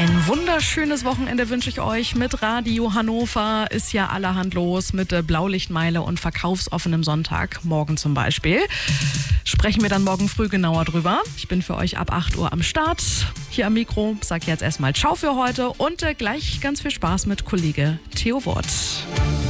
Ein wunderschönes Wochenende wünsche ich euch. Mit Radio Hannover ist ja allerhand los, mit Blaulichtmeile und verkaufsoffenem Sonntag, morgen zum Beispiel. Sprechen wir dann morgen früh genauer drüber. Ich bin für euch ab 8 Uhr am Start, hier am Mikro. Sag jetzt erstmal Ciao für heute und gleich ganz viel Spaß mit Kollege Theo Wort.